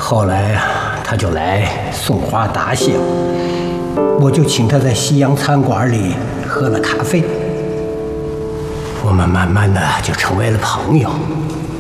后来啊，他就来送花答谢我，我就请他在西洋餐馆里喝了咖啡。我们慢慢的就成为了朋友。